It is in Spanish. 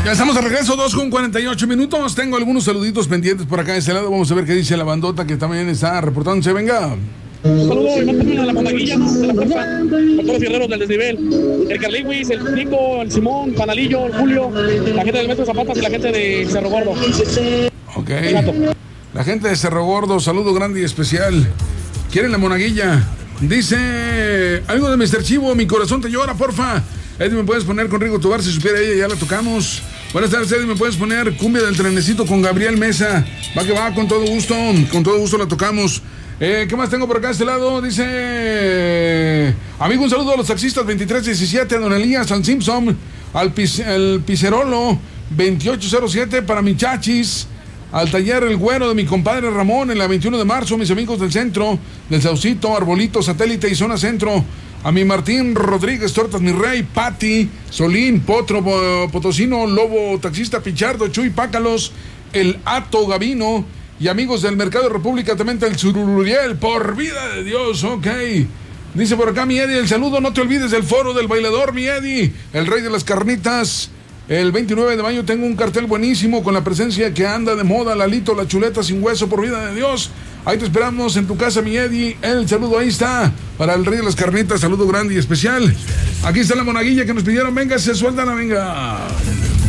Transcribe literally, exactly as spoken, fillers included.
Ya estamos de regreso, dos con cuarenta y ocho minutos. Tengo algunos saluditos pendientes por acá de este lado. Vamos a ver qué dice la bandota que también está reportándose. Venga. Saludos y mándame a la monaguilla de la fuerza, a todos los guerreros del desnivel, el Carliwis, el Nico, el Simón, Panalillo, el Julio, la gente del Metro Zapatas y la gente de Cerro Gordo. Ok. La gente de Cerro Gordo, saludo grande y especial. ¿Quieren la monaguilla? Dice algo de mister Chivo, mi corazón te llora, porfa. Eddie, ¿me puedes poner con Rigo Tobar? Si supiera ella, ya la tocamos. Buenas tardes, Eddie, ¿me puedes poner Cumbia del Trenecito con Gabriel Mesa? Va que va, con todo gusto, con todo gusto la tocamos. Eh, ¿Qué más tengo por acá de este lado? Dice... Amigo, un saludo a los taxistas veintitrés diecisiete, a Don Elías, al Simpson, al Piz, el Picerolo veintiocho cero siete, para mi chachis, al taller El Güero de mi compadre Ramón en la veintiuno de marzo, mis amigos del centro, del Saucito, Arbolito, Satélite y Zona Centro, a mi Martín Rodríguez, Tortas Mi Rey, Pati, Solín, Potro, Potosino, Lobo, Taxista Pichardo, Chuy Pácalos, el Ato Gavino, y amigos del Mercado de República, también el Sururiel, por vida de Dios, ok. Dice por acá mi Eddie, el saludo, no te olvides del foro del bailador, mi Eddie, el rey de las carnitas. El veintinueve de mayo tengo un cartel buenísimo con la presencia que anda de moda, Lalito, la chuleta sin hueso, por vida de Dios. Ahí te esperamos en tu casa, mi Eddie. El saludo ahí está, para el rey de las carnitas, saludo grande y especial. Aquí está la monaguilla que nos pidieron, venga, se sueltan, venga.